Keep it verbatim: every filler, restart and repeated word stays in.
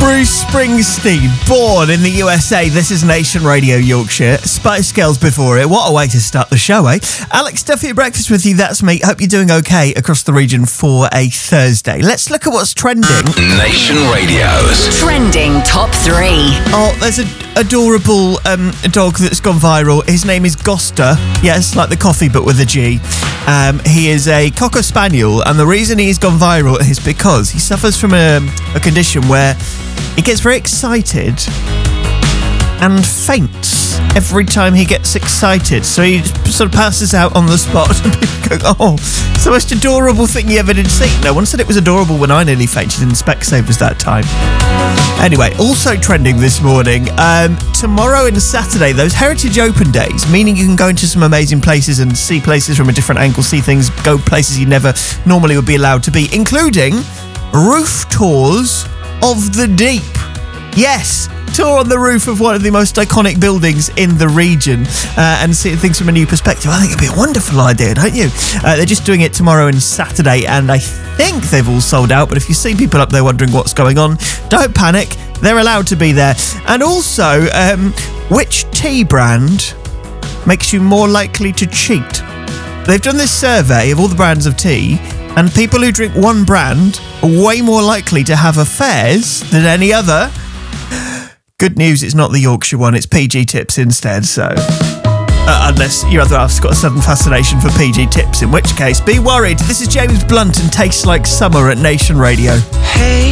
Bruce Springsteen, born in the U S A. This is Nation Radio Yorkshire. Spice Girls before it. What a way to start the show, eh? Alex Duffy at breakfast with you. That's me. Hope you're doing okay across the region for a Thursday. Let's look at what's trending. Nation Radio's Trending Top three. Oh, there's an adorable um, dog that's gone viral. His name is Goster. Yes, like the coffee, but with a G. Um, he is a Cocker Spaniel, and the reason he's gone viral is because he suffers from a, a condition where he gets very excited and faints every time he gets excited. So he sort of passes out on the spot and people go, oh, it's the most adorable thing you ever did see. No one said it was adorable when I nearly fainted in Specsavers that time. Anyway, also trending this morning, um, tomorrow and Saturday, those Heritage Open Days, meaning you can go into some amazing places and see places from a different angle, see things, go places you never normally would be allowed to be, including roof tours of the deep. Yes, tour on the roof of one of the most iconic buildings in the region uh, and see things from a new perspective. I think it'd be a wonderful idea, don't you? Uh, they're just doing it tomorrow and Saturday, and I think they've all sold out, but if you see people up there wondering what's going on, don't panic. They're allowed to be there. And also, um, which tea brand makes you more likely to cheat? They've done this survey of all the brands of tea, and people who drink one brand are way more likely to have affairs than any other. Good news, it's not the Yorkshire one, it's P G Tips instead, so... Uh, unless your other half's got a sudden fascination for P G Tips, in which case, be worried. This is James Blunt and Tastes Like Summer at Nation Radio. Hey.